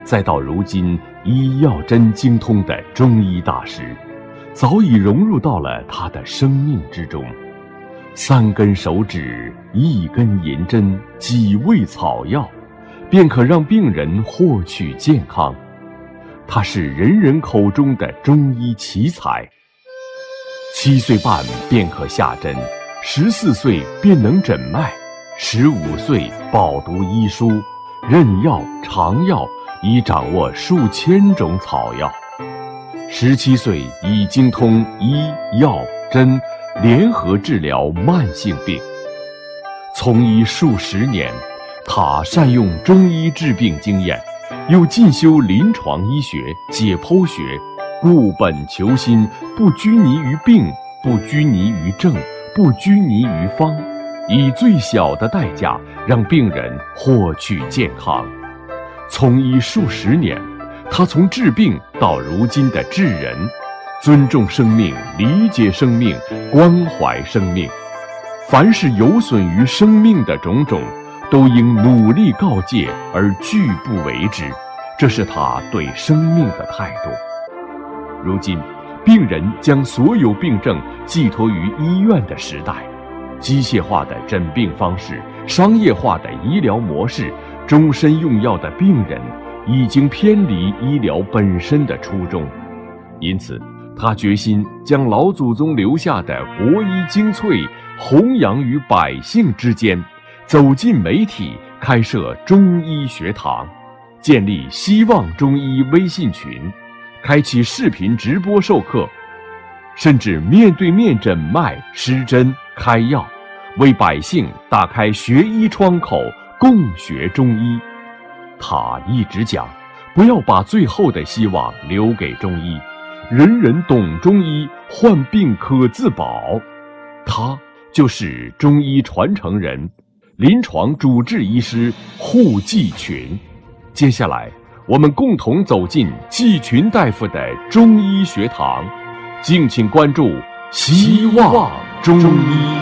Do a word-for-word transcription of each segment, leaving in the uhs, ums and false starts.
再到如今医药针精通的中医大师，早已融入到了他的生命之中。三根手指，一根银针，几味草药，便可让病人获取健康。他是人人口中的中医奇才。七岁半便可下针，十四岁便能诊脉，十五岁饱读医书，任药尝药，已掌握数千种草药。十七岁已精通医药针，联合治疗慢性病。从医数十年，他善用中医治病经验，又进修临床医学、解剖学，固本求新，不拘泥于病，不拘泥于症，不拘泥于方，以最小的代价让病人获取健康。从医数十年，他从治病到如今的治人，尊重生命，理解生命，关怀生命。凡是有损于生命的种种，都应努力告诫而拒不为之，这是他对生命的态度。如今，病人将所有病症寄托于医院的时代，机械化的诊病方式，商业化的医疗模式，终身用药的病人，已经偏离医疗本身的初衷。因此，他决心将老祖宗留下的国医精粹弘扬于百姓之间，走进媒体，开设中医学堂，建立希望中医微信群，开启视频直播授课，甚至面对面诊脉施针开药，为百姓打开学医窗口，共学中医。他一直讲，不要把最后的希望留给中医，人人懂中医，患病可自保。他就是中医传承人，临床主治医师户继群。接下来，我们共同走进继群大夫的中医学堂，敬请关注希望中医。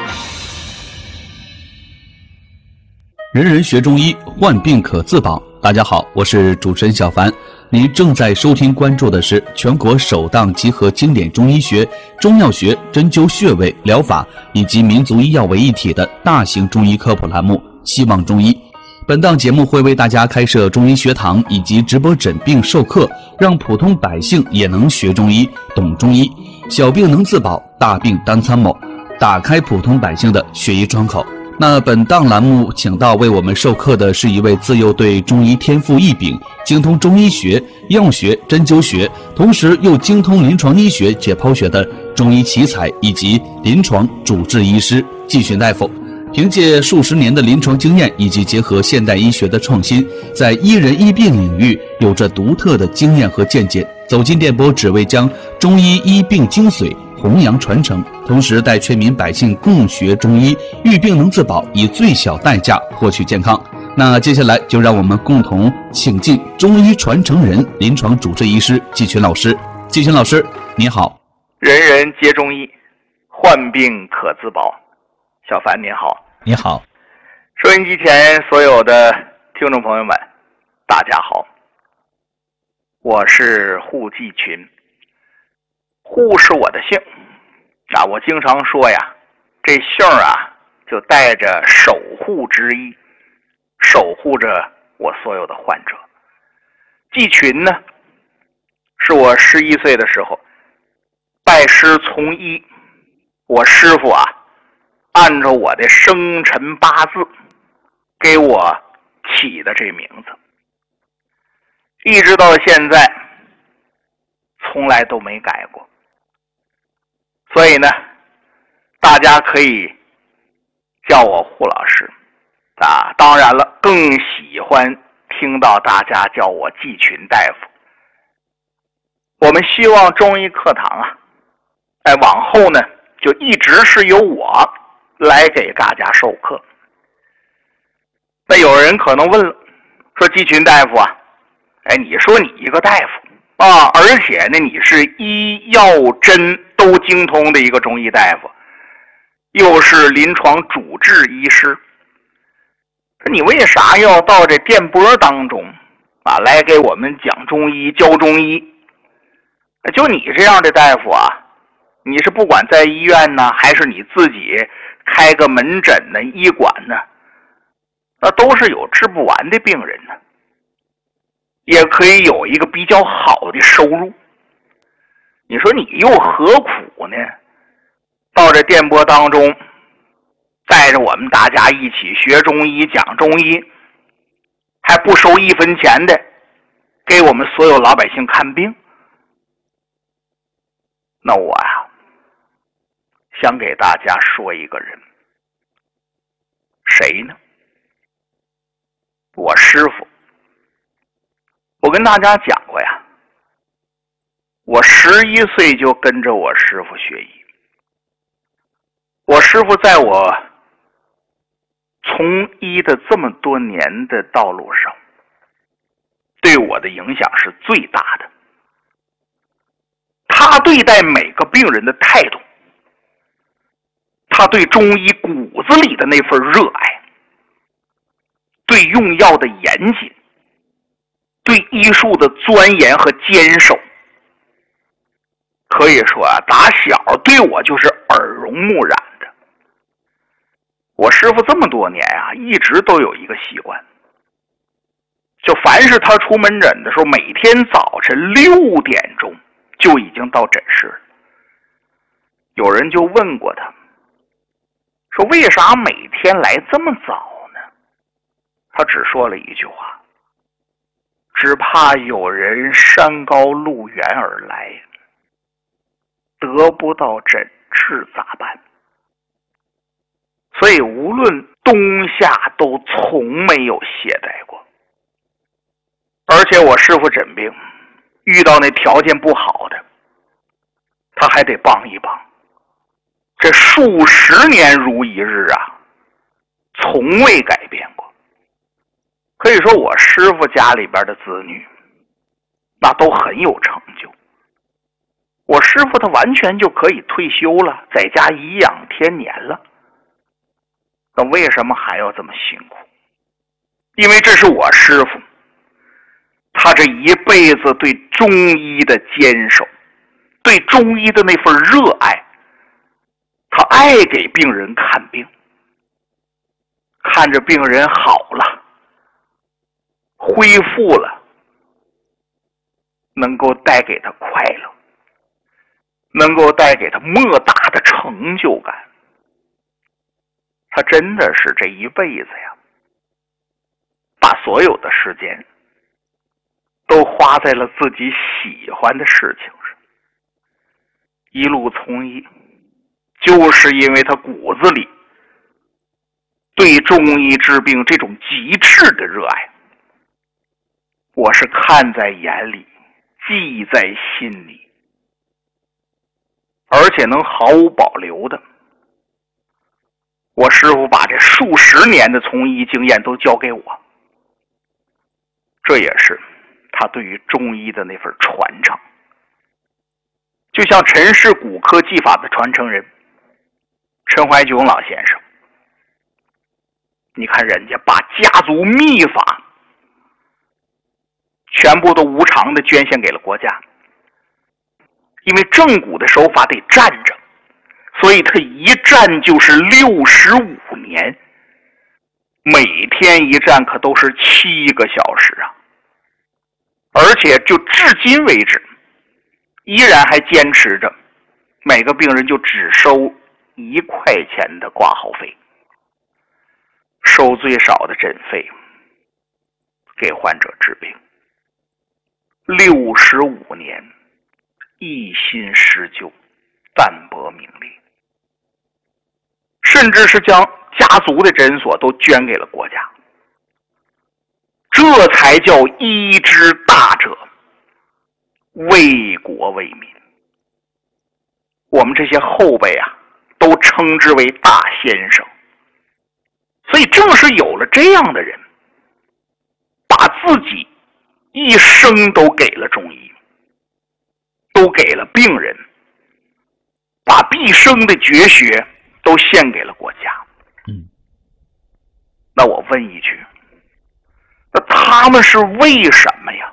人人学中医，患病可自保。大家好，我是主持人小凡。您正在收听关注的是全国首档集合经典中医学、中药学、针灸穴位疗法以及民族医药为一体的大型中医科普栏目《希望中医》。本档节目会为大家开设中医学堂以及直播诊病授课，让普通百姓也能学中医、懂中医，小病能自保，大病当参谋，打开普通百姓的学医窗口。那本档栏目请到为我们授课的是一位自幼对中医天赋异禀，精通中医学、药学、针灸学，同时又精通临床医学、解剖学的中医奇才以及临床主治医师季群大夫。凭借数十年的临床经验以及结合现代医学的创新，在医人医病领域有着独特的经验和见解，走进电波只为将中医医病精髓弘扬传承，同时带全民百姓共学中医，遇病能自保，以最小代价获取健康。那接下来就让我们共同请进中医传承人、临床主治医师季群老师。季群老师，你好。 人人皆中医，患病可自保。小凡您好。 你好。 收音机前所有的听众朋友们，大家好。我是户继群。户是我的姓啊，我经常说呀，这姓啊就带着守护之意，守护着我所有的患者。继群呢，是我十一岁的时候拜师从医，我师傅啊按照我的生辰八字给我起的这名字，一直到现在从来都没改过。所以呢，大家可以叫我户老师啊，当然了，更喜欢听到大家叫我季群大夫。我们希望中医课堂啊，哎，往后呢就一直是由我来给大家授课。那有人可能问了，说季群大夫啊，哎，你说你一个大夫啊，而且呢你是医药针都精通的一个中医大夫，又是临床主治医师，你为啥要到这电波当中啊，来给我们讲中医、教中医。就你这样的大夫啊，你是不管在医院呢，还是你自己开个门诊呢、医馆呢，那都是有治不完的病人呢，也可以有一个比较好的收入。你说你又何苦呢？到这电波当中，带着我们大家一起学中医、讲中医，还不收一分钱的，给我们所有老百姓看病。那我呀，想给大家说一个人，谁呢？我师父。我跟大家讲过呀，我十一岁就跟着我师父学医。我师父在我从医的这么多年的道路上，对我的影响是最大的。他对待每个病人的态度，他对中医骨子里的那份热爱，对用药的严谨，对医术的钻研和坚守，可以说啊，打小对我就是耳濡目染的。我师父这么多年啊，一直都有一个习惯，就凡是他出门诊的时候，每天早晨六点钟就已经到诊室了。有人就问过他，说为啥每天来这么早呢？他只说了一句话，只怕有人山高路远而来，得不到诊治咋办？所以无论冬夏都从没有懈怠过。而且我师父诊病遇到那条件不好的，他还得帮一帮。这数十年如一日啊，从未改变过。可以说我师父家里边的子女那都很有成就。我师父他完全就可以退休了，在家颐养天年了。那为什么还要这么辛苦？因为这是我师父，他这一辈子对中医的坚守，对中医的那份热爱，他爱给病人看病，看着病人好了，恢复了，能够带给他快乐，能够带给他莫大的成就感。他真的是这一辈子呀，把所有的时间都花在了自己喜欢的事情上。一路从医，就是因为他骨子里对中医治病这种极致的热爱，我是看在眼里，记在心里，而且能毫无保留的。我师父把这数十年的从医经验都交给我，这也是他对于中医的那份传承。就像陈氏骨科技法的传承人陈怀炯老先生，你看人家把家族秘法全部都无偿的捐献给了国家，因为正骨的手法得站着，所以他一站就是六十五年，每天一站可都是七个小时啊！而且就至今为止，依然还坚持着，每个病人就只收一块钱的挂号费，收最少的诊费，给患者治病。六十五年，一心施救，淡泊名利。甚至是将家族的诊所都捐给了国家，这才叫医之大者，为国为民。我们这些后辈啊，都称之为大先生。所以正是有了这样的人，把自己一生都给了中医，都给了病人，把毕生的绝学都献给了国家。 嗯， 那我问一句， 那他们是为什么呀？